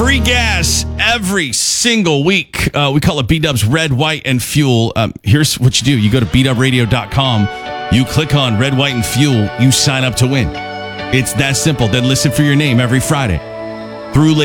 Free gas every single week. We call it B-Dubs Red, White, and Fuel. Here's what you do. You go to bdubradio.com. You click on Red, White, and Fuel. You sign up to win. It's that simple. Then listen for your name every Friday through